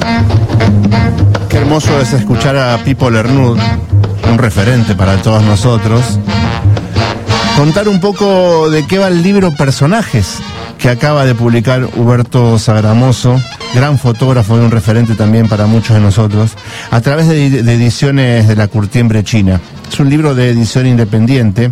Qué hermoso es escuchar a Pipo Lernud, un referente para todos nosotros, contar un poco de qué va el libro Personajes, que acaba de publicar Huberto Sagramoso, gran fotógrafo y un referente también para muchos de nosotros, a través de ediciones de la Curtiembre China. Es un libro de edición independiente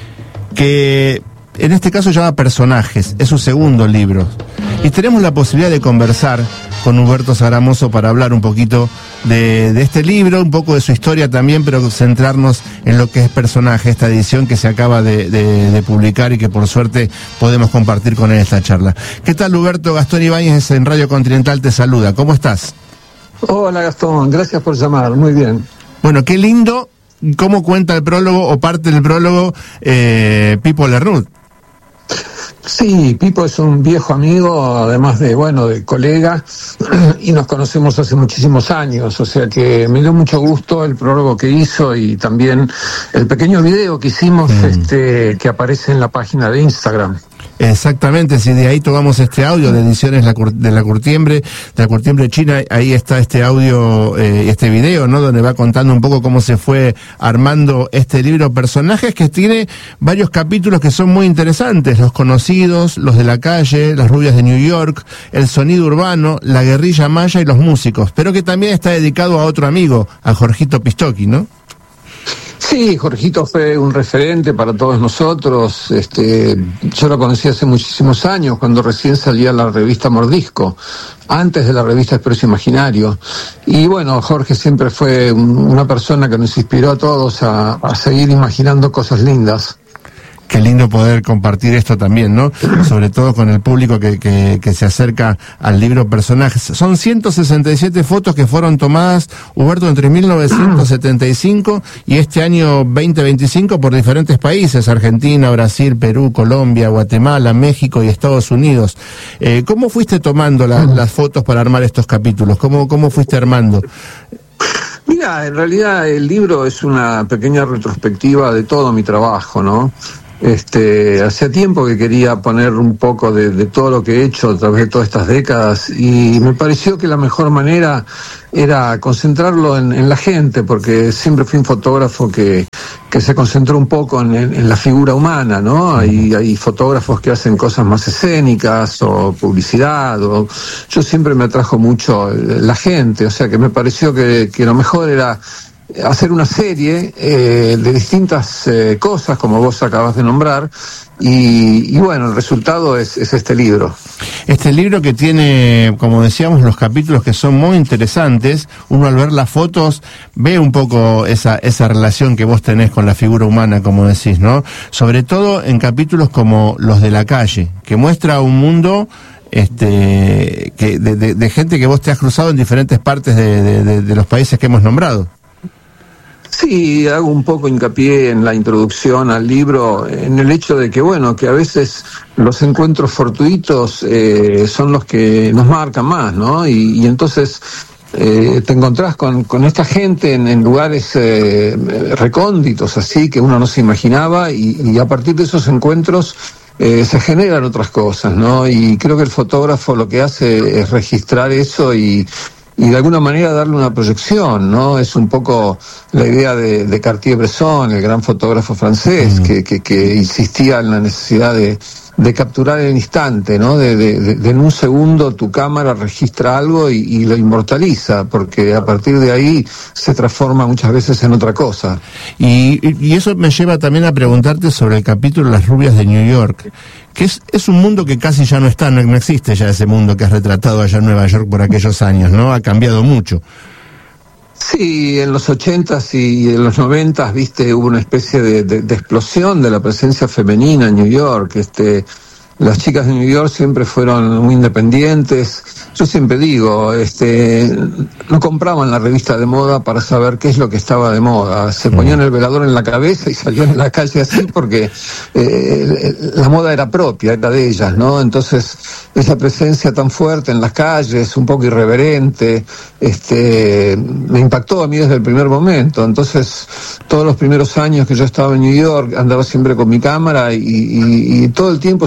que en este caso se llama Personajes, es su segundo libro. Y tenemos la posibilidad de conversar con Huberto Sagramoso para hablar un poquito de este libro, un poco de su historia también, pero centrarnos en lo que es Personaje, esta edición que se acaba de publicar y que por suerte podemos compartir con él esta charla. ¿Qué tal, Huberto? Gastón Ibáñez en Radio Continental te saluda. ¿Cómo estás? Hola, Gastón, gracias por llamar, muy bien. Bueno, qué lindo cómo cuenta el prólogo o parte del prólogo Pipo Lernud. Sí, Pipo es un viejo amigo, además de colega, y nos conocemos hace muchísimos años, o sea que me dio mucho gusto el prólogo que hizo y también el pequeño video que hicimos que aparece en la página de Instagram. Exactamente, si de ahí tomamos este audio de ediciones de la Curtiembre China, ahí está este audio, este video, ¿no? Donde va contando un poco cómo se fue armando este libro Personajes, que tiene varios capítulos que son muy interesantes: los conocidos, los de la calle, las rubias de New York, el sonido urbano, la guerrilla maya y los músicos, pero que también está dedicado a otro amigo, a Jorgito Pistocchi, ¿no? Sí, Jorgito fue un referente para todos nosotros. Yo lo conocí hace muchísimos años, cuando recién salía la revista Mordisco, antes de la revista Expreso Imaginario. Y bueno, Jorge siempre fue una persona que nos inspiró a todos a seguir imaginando cosas lindas. Qué lindo poder compartir esto también, ¿no? Sobre todo con el público que se acerca al libro Personajes. Son 167 fotos que fueron tomadas, Huberto, entre 1975 y este año 2025 por diferentes países: Argentina, Brasil, Perú, Colombia, Guatemala, México y Estados Unidos. ¿Cómo fuiste tomando las fotos para armar estos capítulos? ¿Cómo fuiste armando? Mira, en realidad el libro es una pequeña retrospectiva de todo mi trabajo, ¿no? Hacía tiempo que quería poner un poco de todo lo que he hecho a través de todas estas décadas, y me pareció que la mejor manera era concentrarlo en la gente, porque siempre fui un fotógrafo que se concentró un poco en la figura humana, ¿no? Hay fotógrafos que hacen cosas más escénicas o publicidad, yo siempre me atrajo mucho la gente, o sea que me pareció que lo mejor era hacer una serie de distintas cosas, como vos acabas de nombrar, y bueno, el resultado es este libro. Este libro que tiene, como decíamos, los capítulos que son muy interesantes. Uno al ver las fotos ve un poco esa relación que vos tenés con la figura humana, como decís, ¿no? Sobre todo en capítulos como los de la calle, que muestra un mundo de gente que vos te has cruzado en diferentes partes de los países que hemos nombrado. Sí, hago un poco hincapié en la introducción al libro, en el hecho de que, que a veces los encuentros fortuitos son los que nos marcan más, ¿no? Y entonces te encontrás con esta gente en lugares recónditos, así, que uno no se imaginaba, y a partir de esos encuentros se generan otras cosas, ¿no? Y creo que el fotógrafo lo que hace es registrar eso y de alguna manera darle una proyección, ¿no? Es un poco la idea de Cartier-Bresson, el gran fotógrafo francés, que insistía en la necesidad de capturar el instante, ¿no? De en un segundo tu cámara registra algo y lo inmortaliza, porque a partir de ahí se transforma muchas veces en otra cosa. Y eso me lleva también a preguntarte sobre el capítulo Las rubias de New York, que es un mundo que casi ya no está, no existe ya ese mundo que has retratado allá en Nueva York por aquellos años, ¿no? Ha cambiado mucho. Sí, en los 80s y en los 90s, hubo una especie de explosión de la presencia femenina en New York. Las chicas de New York siempre fueron muy independientes. Yo siempre digo, no compraban la revista de moda para saber qué es lo que estaba de moda. Se ponían el velador en la cabeza y salían en la calle así porque la moda era propia, era de ellas, ¿no? Entonces, esa presencia tan fuerte en las calles, un poco irreverente, me impactó a mí desde el primer momento. Entonces, todos los primeros años que yo estaba en New York, andaba siempre con mi cámara y todo el tiempo surgía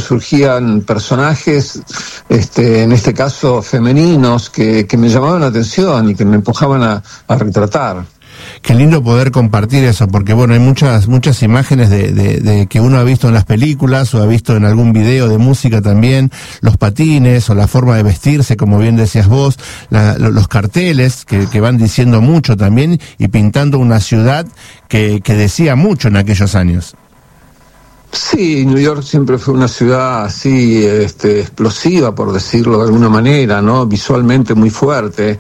aparecían personajes, en este caso femeninos, que me llamaban la atención y que me empujaban a retratar. Qué lindo poder compartir eso, porque bueno, hay muchas imágenes de que uno ha visto en las películas o ha visto en algún video de música también, los patines o la forma de vestirse, como bien decías vos, los carteles que van diciendo mucho también y pintando una ciudad que decía mucho en aquellos años. Sí, New York siempre fue una ciudad así, explosiva, por decirlo de alguna manera, ¿no? Visualmente muy fuerte.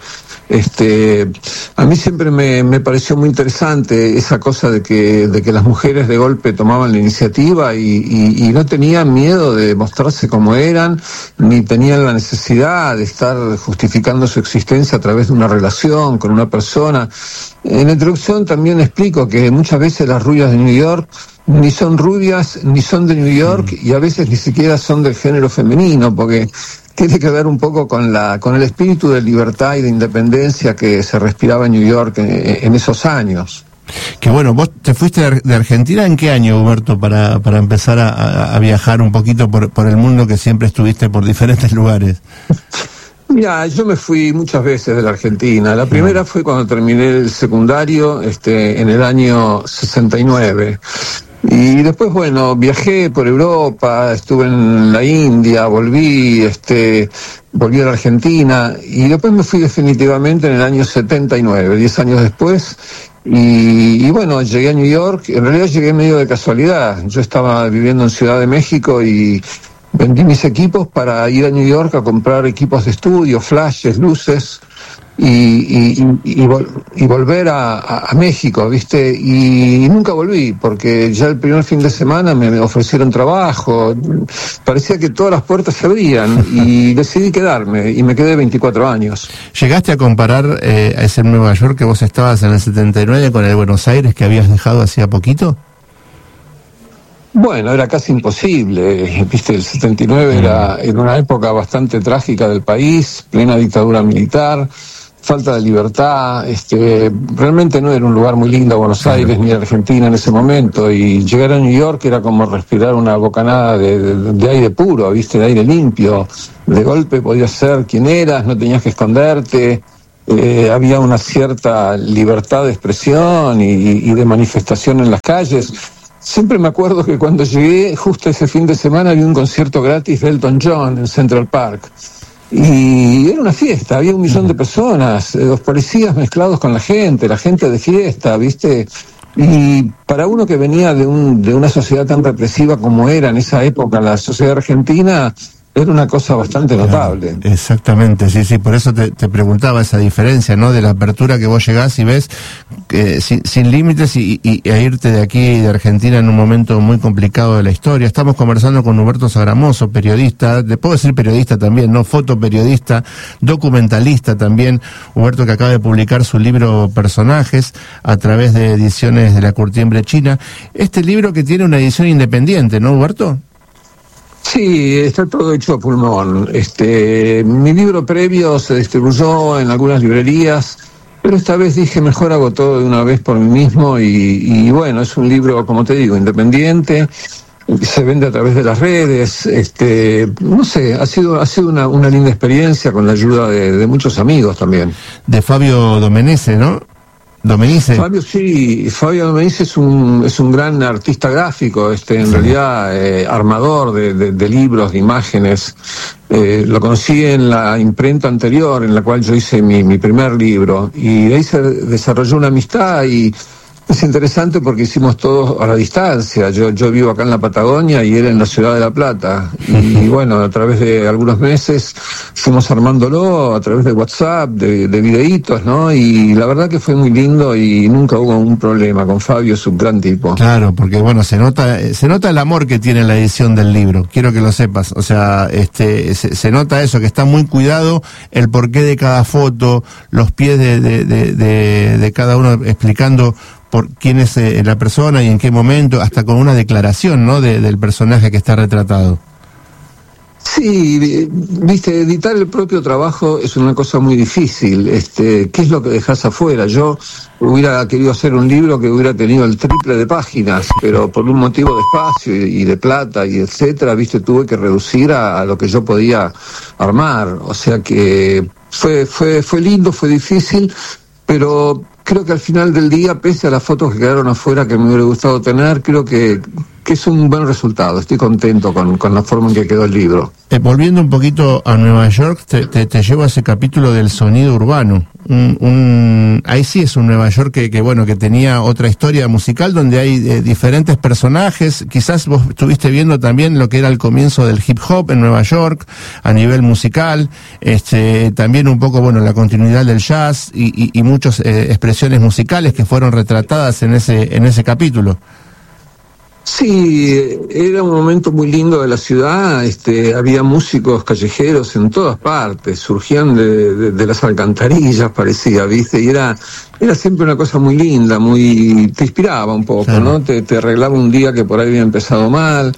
A mí siempre me pareció muy interesante esa cosa de que las mujeres de golpe tomaban la iniciativa y no tenían miedo de mostrarse como eran, ni tenían la necesidad de estar justificando su existencia a través de una relación con una persona. En la introducción también explico que muchas veces las rubias de New York ni son rubias, ni son de New York, y a veces ni siquiera son del género femenino, porque tiene que ver un poco con el espíritu de libertad y de independencia que se respiraba en New York en esos años. Que bueno, vos te fuiste de Argentina, ¿en qué año, Huberto, para empezar a viajar un poquito por el mundo, que siempre estuviste por diferentes lugares? Mira, yo me fui muchas veces de la Argentina. La primera fue cuando terminé el secundario, en el año 69. Y después, bueno, viajé por Europa, estuve en la India, volví a la Argentina, y después me fui definitivamente en el año 79, 10 años después, y bueno, llegué a New York. En realidad llegué medio de casualidad. Yo estaba viviendo en Ciudad de México y vendí mis equipos para ir a New York a comprar equipos de estudio, flashes, luces, y volver a México, ¿viste? Y nunca volví, porque ya el primer fin de semana me ofrecieron trabajo, parecía que todas las puertas se abrían, y decidí quedarme, y me quedé 24 años. ¿Llegaste a comparar a ese Nueva York que vos estabas en el 79 con el Buenos Aires que habías dejado hacía poquito? Bueno, era casi imposible, viste, el 79 era una época bastante trágica del país, plena dictadura militar, falta de libertad, realmente no era un lugar muy lindo Buenos Aires ni Argentina en ese momento, y llegar a New York era como respirar una bocanada de aire puro, viste, de aire limpio. De golpe podías ser quien eras, no tenías que esconderte, había una cierta libertad de expresión y de manifestación en las calles. Siempre me acuerdo que cuando llegué, justo ese fin de semana, había un concierto gratis de Elton John en Central Park. Y era una fiesta, había 1 millón de personas, los policías mezclados con la gente de fiesta, ¿viste? Y para uno que venía de una sociedad tan represiva como era en esa época la sociedad argentina, era una cosa bastante notable. Exactamente, sí, por eso te preguntaba esa diferencia, ¿no? De la apertura que vos llegás y ves sin límites e irte de aquí, de Argentina, en un momento muy complicado de la historia. Estamos conversando con Huberto Sagramoso, periodista, te puedo decir periodista también, ¿no? Fotoperiodista, documentalista también. Huberto, que acaba de publicar su libro Personajes a través de Ediciones de la Curtiembre China. Este libro que tiene una edición independiente, ¿no, Huberto? Sí, está todo hecho a pulmón. Mi libro previo se distribuyó en algunas librerías, pero esta vez dije mejor hago todo de una vez por mí mismo y bueno, es un libro, como te digo, independiente, se vende a través de las redes, no sé, ha sido una linda experiencia con la ayuda de muchos amigos también. De Fabio Domenice, ¿no? Domenice. Fabio Domenice es un gran artista gráfico, en realidad armador de libros, de imágenes. Lo conocí en la imprenta anterior en la cual yo hice mi primer libro, y de ahí se desarrolló una amistad, y es interesante porque hicimos todo a la distancia. Yo vivo acá en la Patagonia y él en la ciudad de La Plata. Y bueno, a través de algunos meses fuimos armándolo a través de WhatsApp, de videitos, ¿no? Y la verdad que fue muy lindo y nunca hubo un problema. Con Fabio, es un gran tipo. Claro, porque bueno, se nota el amor que tiene la edición del libro. Quiero que lo sepas. O sea, se nota eso, que está muy cuidado el porqué de cada foto, los pies de cada uno explicando por quién es la persona y en qué momento, hasta con una declaración, ¿no? del personaje que está retratado. Sí, viste, editar el propio trabajo es una cosa muy difícil. ¿Qué es lo que dejas afuera? Yo hubiera querido hacer un libro que hubiera tenido el triple de páginas, pero por un motivo de espacio y de plata y etcétera, viste, tuve que reducir a lo que yo podía armar. O sea que fue lindo, fue difícil, pero creo que al final del día, pese a las fotos que quedaron afuera que me hubiera gustado tener, creo que es un buen resultado. Estoy contento con la forma en que quedó el libro. Volviendo un poquito a Nueva York, te llevo a ese capítulo del sonido urbano. Ahí sí es un Nueva York que tenía otra historia musical donde hay diferentes personajes. Quizás vos estuviste viendo también lo que era el comienzo del hip hop en Nueva York a nivel musical, también un poco la continuidad del jazz y muchas expresiones musicales que fueron retratadas en ese capítulo. Sí, era un momento muy lindo de la ciudad. Había músicos callejeros en todas partes, surgían de las alcantarillas, parecía, ¿viste? Y era siempre una cosa muy linda, te inspiraba un poco, ¿no? Te arreglaba un día que por ahí había empezado mal,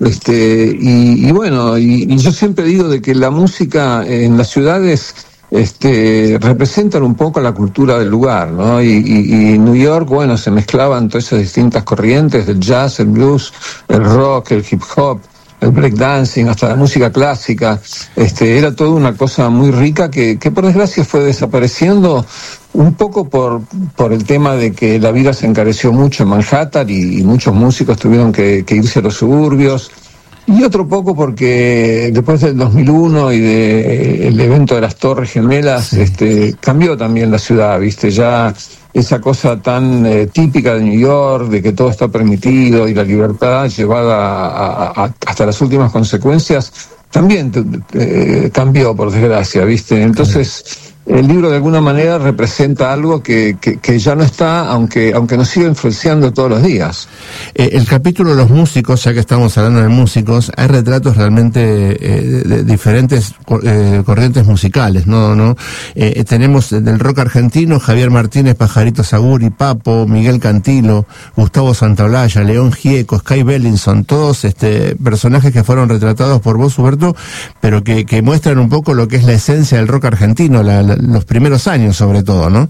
y yo siempre digo de que la música en las ciudades representan un poco la cultura del lugar, ¿no? Y en New York, se mezclaban todas esas distintas corrientes, el jazz, el blues, el rock, el hip hop, el breakdancing, hasta la música clásica. Era toda una cosa muy rica que por desgracia fue desapareciendo un poco por el tema de que la vida se encareció mucho en Manhattan y muchos músicos tuvieron que irse a los suburbios. Y otro poco porque después del 2001 y del evento de las Torres Gemelas, cambió también la ciudad, ¿viste? Ya esa cosa tan típica de New York, de que todo está permitido y la libertad llevada hasta las últimas consecuencias, también cambió, por desgracia, ¿viste? Entonces, el libro de alguna manera representa algo que ya no está, aunque nos sigue influenciando todos los días. El capítulo de los músicos, ya que estamos hablando de músicos, hay retratos realmente de diferentes corrientes musicales, ¿no? Tenemos del rock argentino Javier Martínez, Pajarito Saguri, Papo, Miguel Cantilo, Gustavo Santaolalla, León Gieco, Sky Bellinson, todos personajes que fueron retratados por vos, Huberto, pero que muestran un poco lo que es la esencia del rock argentino, los primeros años sobre todo, ¿no?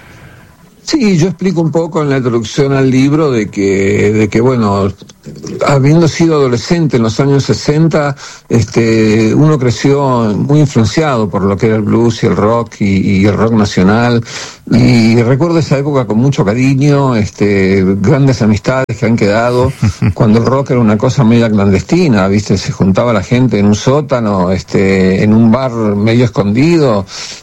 Sí, yo explico un poco en la introducción al libro de que habiendo sido adolescente en los años 60, uno creció muy influenciado por lo que era el blues y el rock y el rock nacional, y recuerdo esa época con mucho cariño, grandes amistades que han quedado, cuando el rock era una cosa media clandestina, ¿viste? Se juntaba la gente en un sótano, en un bar medio escondido,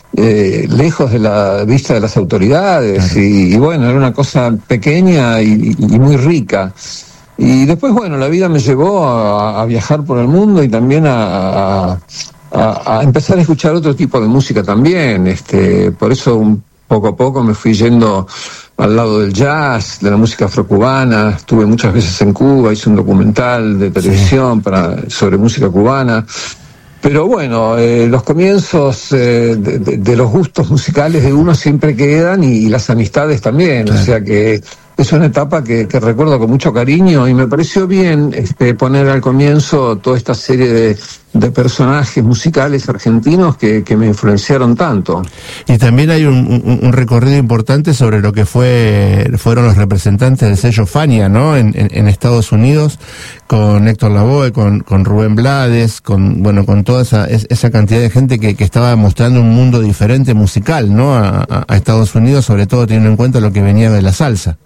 lejos de la vista de las autoridades. Claro. Y era una cosa pequeña y muy rica. Y después, la vida me llevó a viajar por el mundo y también a empezar a escuchar otro tipo de música también. Por eso poco a poco me fui yendo al lado del jazz, de la música afrocubana. Estuve muchas veces en Cuba, hice un documental de televisión sobre música cubana. Pero los comienzos de los gustos musicales de uno siempre quedan y las amistades también. Claro. O sea que es una etapa que recuerdo con mucho cariño y me pareció bien poner al comienzo toda esta serie de personajes musicales argentinos que me influenciaron tanto. Y también hay un recorrido importante sobre lo que fueron los representantes del sello Fania, ¿no? En Estados Unidos, con Héctor Lavoe, con Rubén Blades, con toda esa cantidad de gente que estaba mostrando un mundo diferente musical, ¿no? A Estados Unidos, sobre todo teniendo en cuenta lo que venía de la salsa.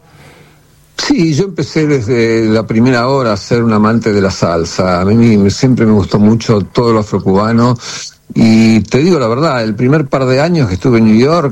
Sí, yo empecé desde la primera hora a ser un amante de la salsa. A mí siempre me gustó mucho todo lo afrocubano. Y te digo la verdad, el primer par de años que estuve en New York,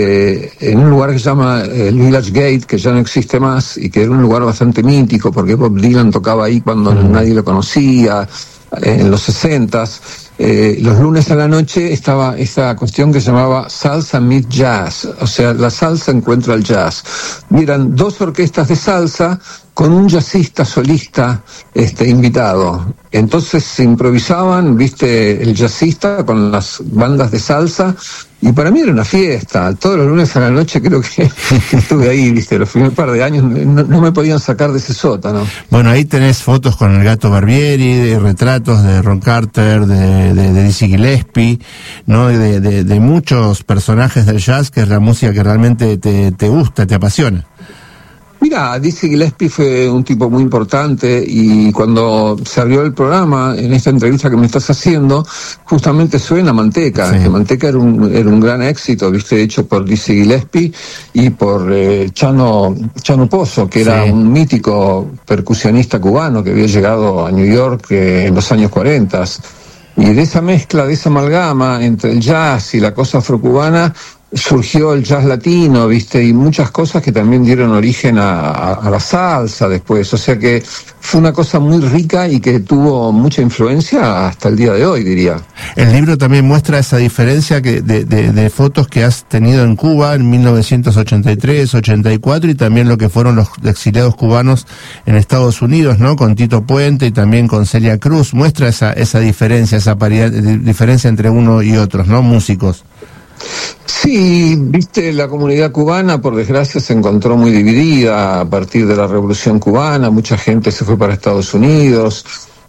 en un lugar que se llama el Village Gate, que ya no existe más, y que era un lugar bastante mítico, porque Bob Dylan tocaba ahí cuando nadie lo conocía, en los 60s. Los lunes a la noche estaba esta cuestión que se llamaba Salsa Meet Jazz, o sea, la salsa encuentra el jazz. Y eran dos orquestas de salsa con un jazzista solista invitado. Entonces se improvisaban, el jazzista con las bandas de salsa, y para mí era una fiesta. Todos los lunes a la noche creo que estuve ahí, viste, los primeros par de años no me podían sacar de ese sótano. Bueno, ahí tenés fotos con el Gato Barbieri, de retratos de Ron Carter, de Dizzy Gillespie, ¿no? De muchos personajes del jazz, que es la música que realmente te gusta, te apasiona. Mira, Dizzy Gillespie fue un tipo muy importante, y cuando se abrió el programa, en esta entrevista que me estás haciendo, justamente suena Manteca, sí. Que Manteca era un gran éxito, viste, hecho por Dizzy Gillespie y por Chano Pozo, que era un mítico percusionista cubano que había llegado a New York en los años 40. Y de esa mezcla, de esa amalgama entre el jazz y la cosa afrocubana, surgió el jazz latino, viste, y muchas cosas que también dieron origen a la salsa después. O sea que fue una cosa muy rica y que tuvo mucha influencia hasta el día de hoy, diría. El libro también muestra esa diferencia de fotos que has tenido en Cuba en 1983, 84, y también lo que fueron los exiliados cubanos en Estados Unidos, ¿no? Con Tito Puente y también con Celia Cruz. Muestra esa diferencia, esa diferencia entre uno y otros, ¿no? Músicos. Sí, viste, la comunidad cubana, por desgracia, se encontró muy dividida a partir de la Revolución Cubana. Mucha gente se fue para Estados Unidos,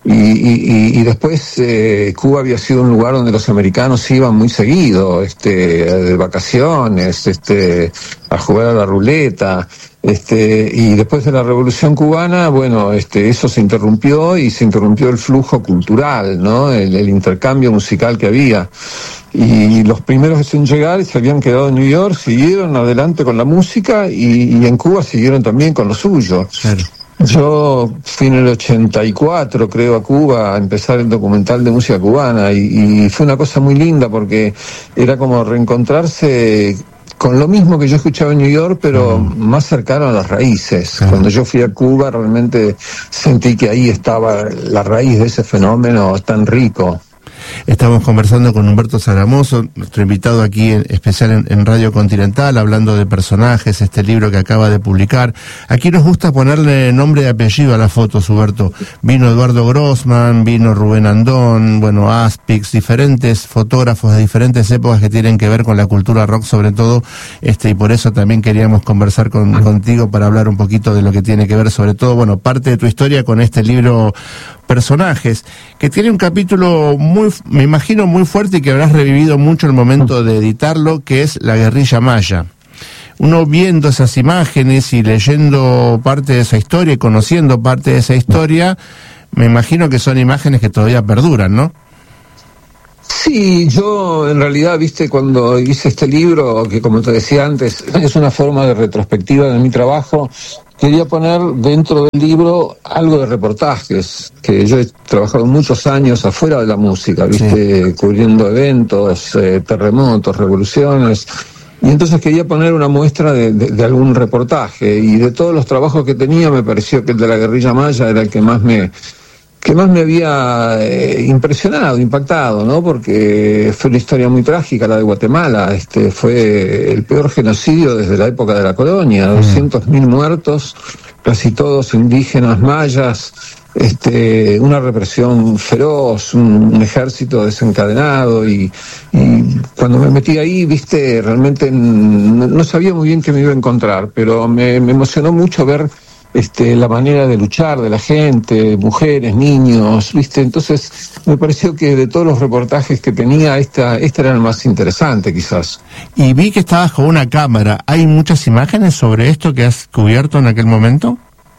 y después Cuba había sido un lugar donde los americanos iban muy seguido, de vacaciones, a jugar a la ruleta. Y después de la Revolución Cubana, bueno, eso se interrumpió, y se interrumpió el flujo cultural, ¿no? El intercambio musical que había. Y los primeros en llegar se habían quedado en New York, siguieron adelante con la música, y en Cuba siguieron también con lo suyo. Claro. Yo fui en el 84, creo, a Cuba a empezar el documental de música cubana, y fue una cosa muy linda porque era como reencontrarse con lo mismo que yo escuchaba en New York, pero más cercano a las raíces. Cuando yo fui a Cuba realmente sentí que ahí estaba la raíz de ese fenómeno tan rico. Estamos conversando con Humberto Zaramozo, nuestro invitado aquí especial en Radio Continental, hablando de personajes, este libro que acaba de publicar. Aquí nos gusta ponerle nombre y apellido a las fotos, Humberto. Vino Eduardo Grossman, vino Rubén Andón, bueno, Aspix, diferentes fotógrafos de diferentes épocas que tienen que ver con la cultura rock sobre todo, y por eso también queríamos conversar contigo para hablar un poquito de lo que tiene que ver, sobre todo, bueno, parte de tu historia con este libro Personajes, que tiene un capítulo me imagino muy fuerte, y que habrás revivido mucho el momento de editarlo, que es la guerrilla maya. Uno viendo esas imágenes y leyendo parte de esa historia y conociendo parte de esa historia, me imagino que son imágenes que todavía perduran, ¿no? Sí, yo en realidad, viste, cuando hice este libro, que como te decía antes, es una forma de retrospectiva de mi trabajo, quería poner dentro del libro algo de reportajes, que yo he trabajado muchos años afuera de la música, viste, sí, cubriendo eventos, terremotos, revoluciones, y entonces quería poner una muestra de algún reportaje, y de todos los trabajos que tenía me pareció que el de la guerrilla maya era el que más me había impresionado, impactado, ¿no? Porque fue una historia muy trágica la de Guatemala. Fue el peor genocidio desde la época de la colonia, 200.000 muertos, casi todos indígenas mayas, una represión feroz, un ejército desencadenado, y cuando me metí ahí, viste, realmente no sabía muy bien qué me iba a encontrar, pero me emocionó mucho ver la manera de luchar de la gente, mujeres, niños, ¿viste? Entonces me pareció que de todos los reportajes que tenía, esta era el más interesante, quizás. Y vi que estabas con una cámara. ¿Hay muchas imágenes sobre esto que has cubierto en aquel momento?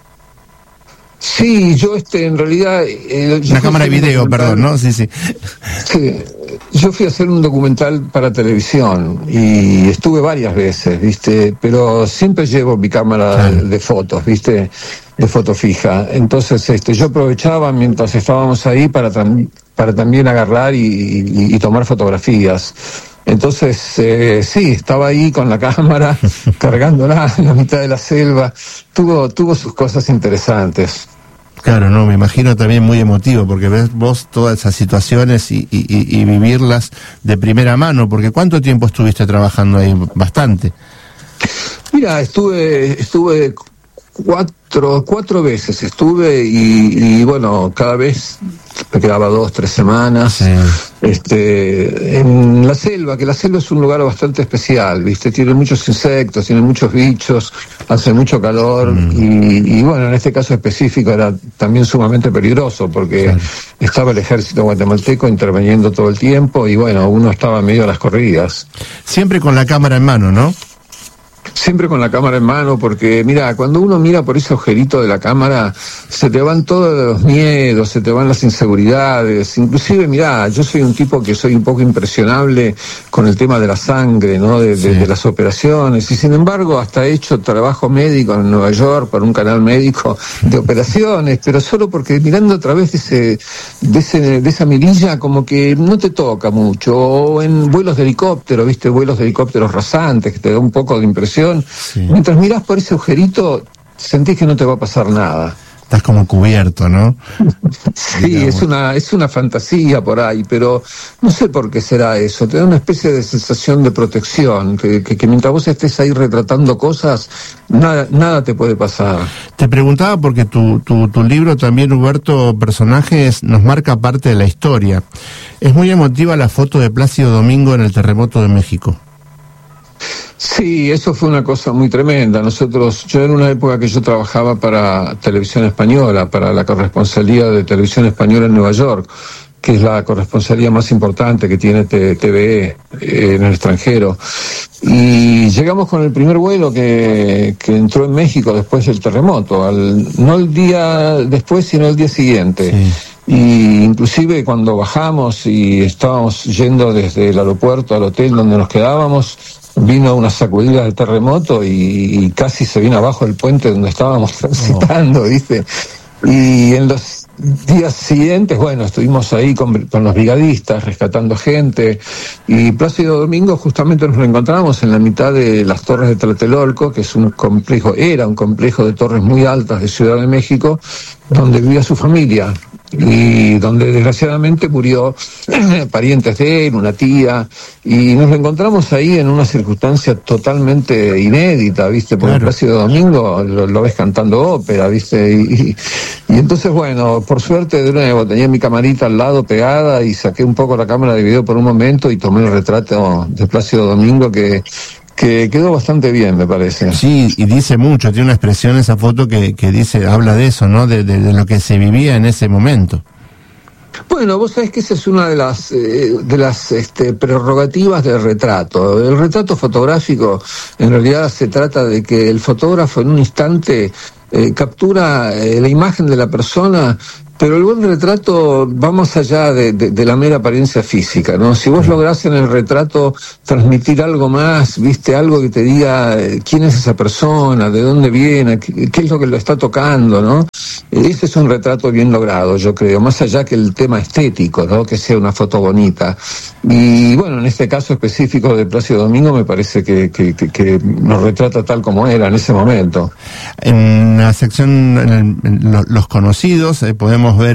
Sí, yo en realidad... una cámara de video, perdón, ¿no? Sí. Sí, yo fui a hacer un documental para televisión y estuve varias veces, ¿viste? Pero siempre llevo mi cámara de fotos, ¿viste? De foto fija. Entonces, yo aprovechaba mientras estábamos ahí para también agarrar y tomar fotografías. Entonces, sí, estaba ahí con la cámara, cargándola en la mitad de la selva. Tuvo sus cosas interesantes. Claro, no, me imagino también muy emotivo, porque ves vos todas esas situaciones y vivirlas de primera mano, porque ¿cuánto tiempo estuviste trabajando ahí? Bastante. Mira, estuve cuatro veces estuve y bueno, cada vez me quedaba 2-3 semanas. Sí. En la selva, que la selva es un lugar bastante especial, ¿viste? Tiene muchos insectos, tiene muchos bichos, hace mucho calor y bueno, en este caso específico era también sumamente peligroso porque estaba el ejército guatemalteco interviniendo todo el tiempo y bueno, uno estaba medio a las corridas. Siempre con la cámara en mano, ¿no? Siempre con la cámara en mano, porque mira, cuando uno mira por ese agujerito de la cámara, se te van todos los miedos, se te van las inseguridades. Inclusive, mira, yo soy un tipo que soy un poco impresionable con el tema de la sangre, ¿no? De las operaciones. Y sin embargo, hasta he hecho trabajo médico en Nueva York para un canal médico de operaciones, pero solo porque mirando a través de esa mirilla, como que no te toca mucho. O en vuelos de helicóptero, ¿viste? Vuelos de helicópteros rasantes, que te da un poco de impresión. Sí. Mientras mirás por ese agujerito, sentís que no te va a pasar nada. Estás como cubierto, ¿no? Sí, es una fantasía por ahí, pero no sé por qué será eso. Te da una especie de sensación de protección, que mientras vos estés ahí retratando cosas, nada te puede pasar. Te preguntaba porque tu libro también, Huberto Personajes, nos marca parte de la historia. Es muy emotiva la foto de Plácido Domingo en el terremoto de México. Sí, eso fue una cosa muy tremenda. Yo en una época que yo trabajaba para Televisión Española, para la corresponsalía de Televisión Española en Nueva York, que es la corresponsalía más importante que tiene TVE en el extranjero. Y llegamos con el primer vuelo que entró en México después del terremoto, no el día después, sino el día siguiente. Sí. Y inclusive cuando bajamos y estábamos yendo desde el aeropuerto al hotel donde nos quedábamos, vino una sacudida del terremoto y casi se vino abajo el puente donde estábamos transitando, ¿viste? Y en los días siguientes, bueno, estuvimos ahí con los brigadistas rescatando gente, y Plácido Domingo justamente nos lo encontramos en la mitad de las torres de Tlatelolco, que es era un complejo de torres muy altas de Ciudad de México, donde vivía su familia. Y donde desgraciadamente murió parientes de él, una tía, y nos lo encontramos ahí en una circunstancia totalmente inédita, ¿viste? Porque claro. Plácido Domingo lo ves cantando ópera, ¿viste? Y entonces, bueno, por suerte, de nuevo, tenía mi camarita al lado pegada y saqué un poco la cámara de video por un momento y tomé el retrato de Plácido Domingo que quedó bastante bien, me parece. Sí, y dice mucho, tiene una expresión esa foto que habla de eso, ¿no? De lo que se vivía en ese momento. Bueno, vos sabés que esa es una de las prerrogativas del retrato. El retrato fotográfico, en realidad se trata de que el fotógrafo en un instante captura la imagen de la persona, pero el buen retrato va más allá de la mera apariencia física, ¿no? Si vos lográs en el retrato transmitir algo más, viste, algo que te diga quién es esa persona, de dónde viene, qué es lo que lo está tocando, ¿no? Ese es un retrato bien logrado, yo creo, más allá que el tema estético, ¿no? Que sea una foto bonita. Y bueno, en este caso específico de Plácido Domingo me parece que nos retrata tal como era en ese momento. En la sección Los Conocidos podemos ver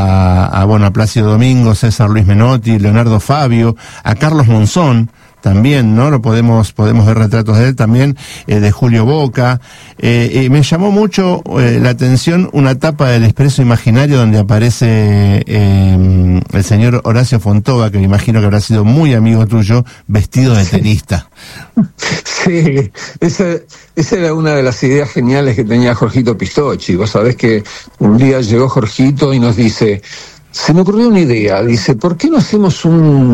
a Plácido Domingo, César Luis Menotti, Leonardo Fabio, a Carlos Monzón también, ¿no? Lo podemos ver retratos de él también, de Julio Boca. Me llamó mucho la atención una tapa del Expreso Imaginario donde aparece el señor Horacio Fontova, que me imagino que habrá sido muy amigo tuyo, vestido de tenista. Sí, esa era una de las ideas geniales que tenía Jorgito Pistocchi. Vos sabés que un día llegó Jorgito y nos dice: se me ocurrió una idea, dice, ¿por qué no hacemos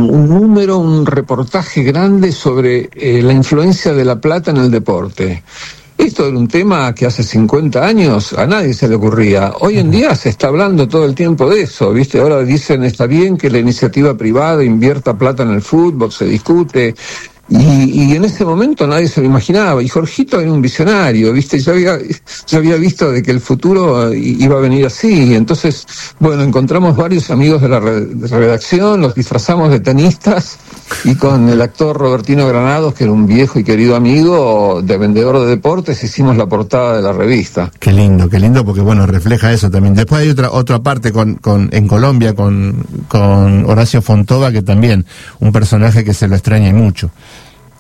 un reportaje grande sobre la influencia de la plata en el deporte? Esto era un tema que hace 50 años a nadie se le ocurría. Hoy en día se está hablando todo el tiempo de eso, ¿viste? Ahora dicen, está bien que la iniciativa privada invierta plata en el fútbol, se discute. Y en ese momento nadie se lo imaginaba, y Jorgito era un visionario, ¿viste? Yo había visto de que el futuro iba a venir así, y entonces, bueno, encontramos varios amigos de la redacción, los disfrazamos de tenistas, y con el actor Robertino Granados, que era un viejo y querido amigo de Vendedor de Deportes, hicimos la portada de la revista. Qué lindo, porque bueno, refleja eso también. Después hay otra parte en Colombia con Horacio Fontova, que también, un personaje que se lo extraña mucho.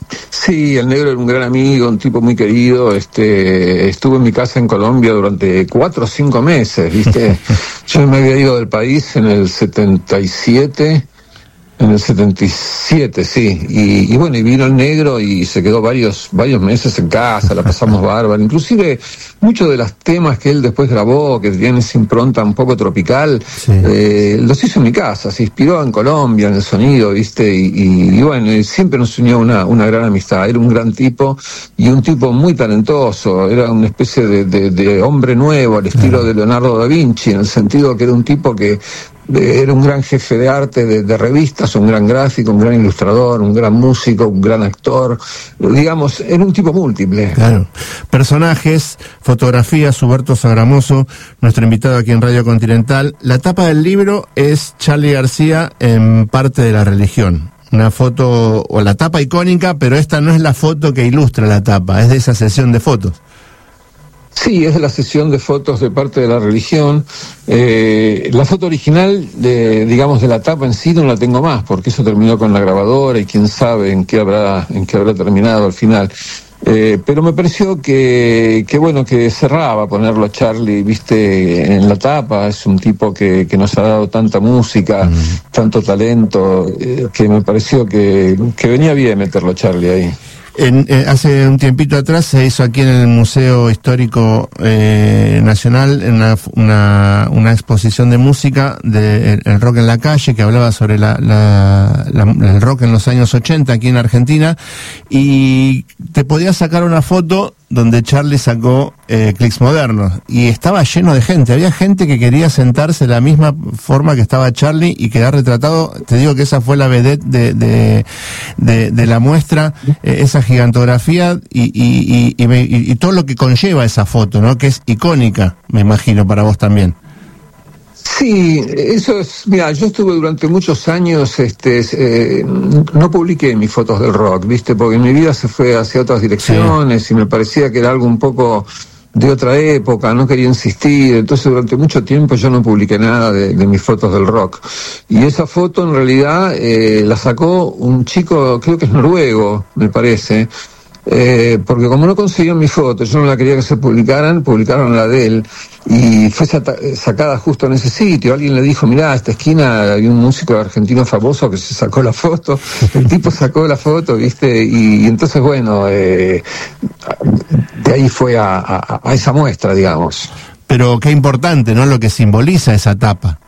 Sí, el negro era un gran amigo, un tipo muy querido. Estuvo en mi casa en Colombia durante 4 o 5 meses, ¿viste? Yo me había ido del país en el 77. En el 77, sí, y bueno, y vino el negro y se quedó varios meses en casa, la pasamos bárbaro, inclusive muchos de los temas que él después grabó, que tienen esa impronta un poco tropical, sí. Los hizo en mi casa, se inspiró en Colombia, en el sonido, ¿viste? Y bueno, siempre nos unió una gran amistad, era un gran tipo, y un tipo muy talentoso, era una especie de hombre nuevo, al estilo de Leonardo da Vinci, en el sentido que era un tipo que era un gran jefe de arte de revistas, un gran gráfico, un gran ilustrador, un gran músico, un gran actor, digamos, era un tipo múltiple. Claro. Personajes, fotografías, Huberto Sagramoso, nuestro invitado aquí en Radio Continental. La tapa del libro es Charly García en Parte de la Religión. Una foto, o la tapa icónica, pero esta no es la foto que ilustra la tapa, es de esa sesión de fotos. Sí, es de la sesión de fotos de Parte de la Religión. La foto original, digamos, de la tapa en sí no la tengo más, porque eso terminó con la grabadora y quién sabe en qué habrá terminado al final. Pero me pareció que bueno, que cerraba ponerlo a Charly, viste, en la tapa. Es un tipo que nos ha dado tanta música, tanto talento, que me pareció que venía bien meterlo a Charly ahí. Hace un tiempito atrás se hizo aquí en el Museo Histórico Nacional una exposición de música de el rock en la calle, que hablaba sobre el rock en los años 80 aquí en Argentina, y te podías sacar una foto donde Charly sacó Clics Modernos, y estaba lleno de gente, había gente que quería sentarse de la misma forma que estaba Charly y quedar retratado. Te digo que esa fue la vedette de la muestra, esa gigantografía y todo lo que conlleva esa foto, ¿no? Que es icónica, me imagino, para vos también. Sí, eso es, mira, yo estuve durante muchos años, no publiqué mis fotos del rock, ¿viste? Porque mi vida se fue hacia otras direcciones, sí. Y me parecía que era algo un poco de otra época, no quería insistir, entonces durante mucho tiempo yo no publiqué nada de mis fotos del rock. Y esa foto en realidad la sacó un chico, creo que es noruego, me parece, porque como no consiguieron mi foto, yo no la quería que se publicaron la de él, y fue sacada justo en ese sitio. Alguien le dijo, mirá, a esta esquina hay un músico argentino famoso que se sacó la foto. El tipo sacó la foto, ¿viste? Y entonces, bueno, de ahí fue a esa muestra, digamos. Pero qué importante, ¿no? Lo que simboliza esa tapa.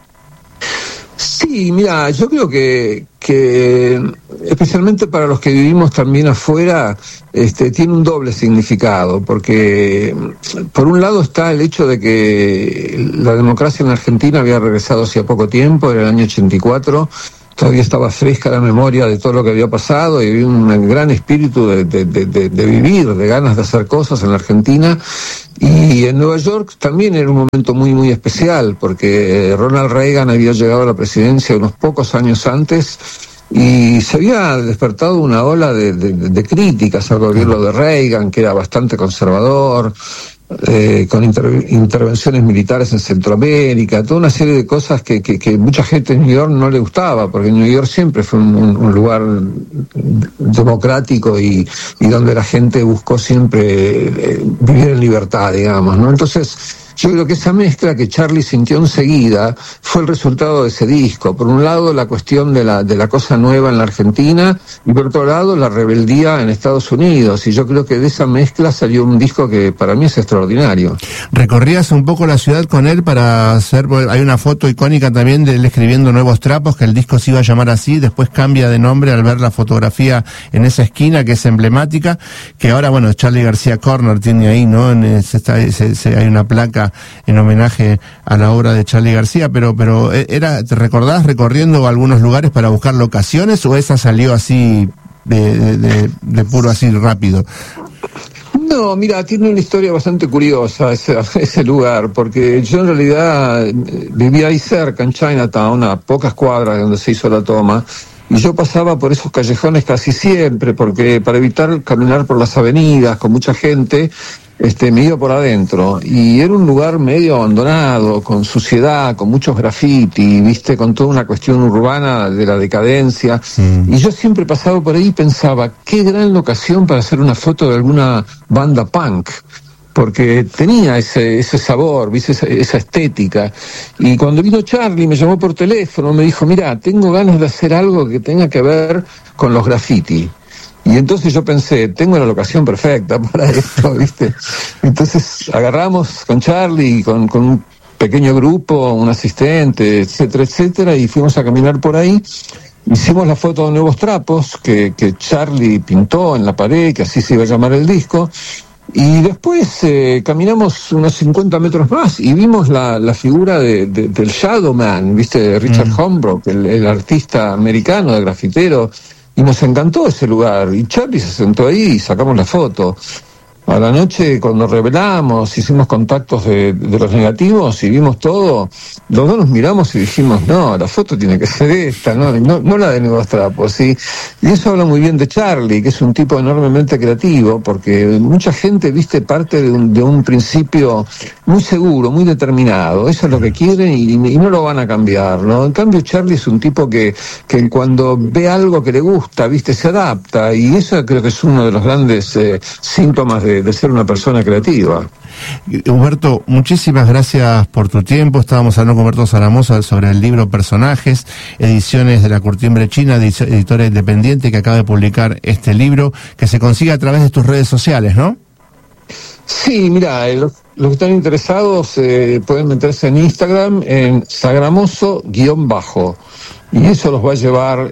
Sí, mira, yo creo que especialmente para los que vivimos también afuera, tiene un doble significado, porque por un lado está el hecho de que la democracia en Argentina había regresado hacía poco tiempo, era el año 84, todavía estaba fresca la memoria de todo lo que había pasado y había un gran espíritu de vivir, de ganas de hacer cosas en la Argentina. Y en Nueva York también era un momento muy, muy especial, porque Ronald Reagan había llegado a la presidencia unos pocos años antes y se había despertado una ola de críticas al gobierno de Reagan, que era bastante conservador, con intervenciones militares en Centroamérica, toda una serie de cosas que mucha gente en New York no le gustaba, porque New York siempre fue un lugar democrático y donde la gente buscó siempre vivir en libertad, digamos, ¿no? Entonces, yo creo que esa mezcla que Charly sintió enseguida fue el resultado de ese disco. Por un lado, la cuestión de la cosa nueva en la Argentina, y por otro lado, la rebeldía en Estados Unidos. Y yo creo que de esa mezcla salió un disco que para mí es extraordinario. ¿Recorrías un poco la ciudad con él para hacer... Hay una foto icónica también de él escribiendo Nuevos Trapos, que el disco se iba a llamar así, después cambia de nombre al ver la fotografía en esa esquina que es emblemática, que ahora, bueno, Charly García Corner tiene ahí, ¿no? Hay una placa en homenaje a la obra de Charly García, pero ¿te recordás recorriendo algunos lugares para buscar locaciones o esa salió así de puro así rápido? No, mira, tiene una historia bastante curiosa ese lugar, porque yo en realidad vivía ahí cerca, en Chinatown, a pocas cuadras de donde se hizo la toma, y yo pasaba por esos callejones casi siempre, porque para evitar caminar por las avenidas con mucha gente, me iba por adentro, y era un lugar medio abandonado, con suciedad, con muchos graffiti, viste, con toda una cuestión urbana de la decadencia, y yo siempre pasaba por ahí y pensaba, qué gran locación para hacer una foto de alguna banda punk, porque tenía ese sabor, ¿viste? Esa estética. Y cuando vino Charlie, me llamó por teléfono, me dijo, mira, tengo ganas de hacer algo que tenga que ver con los graffiti. Y entonces yo pensé, tengo la locación perfecta para esto, ¿viste? Entonces agarramos con Charlie, con un pequeño grupo, un asistente, etcétera, etcétera, y fuimos a caminar por ahí. Hicimos la foto de Nuevos Trapos, que Charlie pintó en la pared, que así se iba a llamar el disco. Y después caminamos unos 50 metros más y vimos la figura del Shadow Man, ¿viste? De Richard Hombrook, el artista americano, de grafitero. Y nos encantó ese lugar, y Charlie se sentó ahí y sacamos la foto. A la noche, cuando revelamos, hicimos contactos de los negativos y vimos todo, los dos nos miramos y dijimos, no, la foto tiene que ser esta, no la de Nuevos Trapos, ¿sí? Y eso habla muy bien de Charlie, que es un tipo enormemente creativo, porque mucha gente, viste, parte de un principio muy seguro, muy determinado, eso es lo que quieren y no lo van a cambiar, ¿no? En cambio, Charlie es un tipo que cuando ve algo que le gusta, viste, se adapta, y eso creo que es uno de los grandes síntomas de ser una persona creativa. Humberto, muchísimas gracias por tu tiempo. Estábamos hablando con Humberto Zaramoza sobre el libro Personajes, ediciones de La Curtiembre China, editora independiente, que acaba de publicar este libro, que se consigue a través de tus redes sociales, ¿no? Sí, mira, los que están interesados pueden meterse en Instagram en sagramoso_, y eso los va a llevar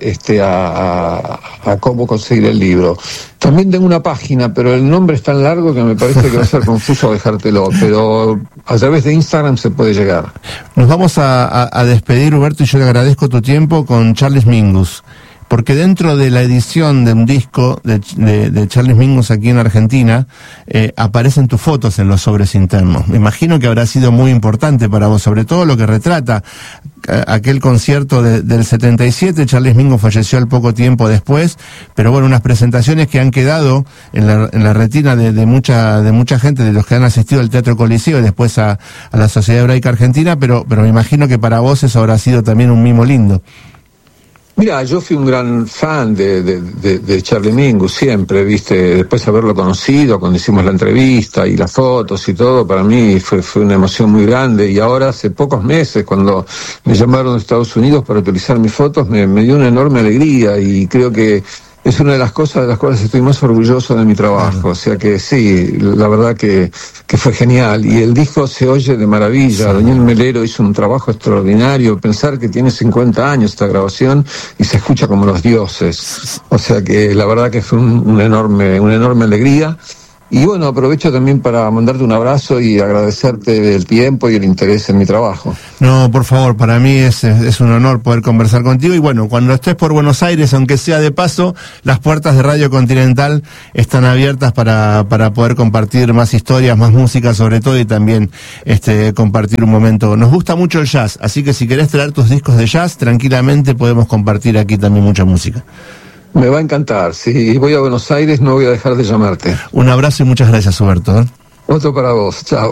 a cómo conseguir el libro. También tengo una página, pero el nombre es tan largo que me parece que va a ser confuso dejártelo, pero a través de Instagram se puede llegar. Nos vamos a despedir, Humberto, y yo le agradezco tu tiempo con Charles Mingus, porque dentro de la edición de un disco de Charles Mingus aquí en Argentina, aparecen tus fotos en los sobres internos. Me imagino que habrá sido muy importante para vos, sobre todo lo que retrata aquel concierto del 77. Charles Mingus falleció al poco tiempo después, pero bueno, unas presentaciones que han quedado en la retina de mucha gente, de los que han asistido al Teatro Coliseo y después a la Sociedad Hebraica Argentina, pero me imagino que para vos eso habrá sido también un mimo lindo. Mira, yo fui un gran fan de Charlie Mingus, siempre, viste, después de haberlo conocido, cuando hicimos la entrevista y las fotos y todo, para mí fue una emoción muy grande, y ahora hace pocos meses, cuando me llamaron de Estados Unidos para utilizar mis fotos, me dio una enorme alegría, y creo que es una de las cosas de las cuales estoy más orgulloso de mi trabajo. O sea que sí, la verdad que fue genial. Y el disco se oye de maravilla. Daniel Melero hizo un trabajo extraordinario. Pensar que tiene 50 años esta grabación y se escucha como los dioses. O sea que la verdad que fue una enorme alegría. Y bueno, aprovecho también para mandarte un abrazo y agradecerte el tiempo y el interés en mi trabajo. No, por favor, para mí es un honor poder conversar contigo, y bueno, cuando estés por Buenos Aires, aunque sea de paso, las puertas de Radio Continental están abiertas para poder compartir más historias, más música sobre todo, y también compartir un momento. Nos gusta mucho el jazz, así que si querés traer tus discos de jazz, tranquilamente podemos compartir aquí también mucha música. Me va a encantar. Si voy a Buenos Aires, no voy a dejar de llamarte. Un abrazo y muchas gracias, Humberto. Otro para vos. Chao.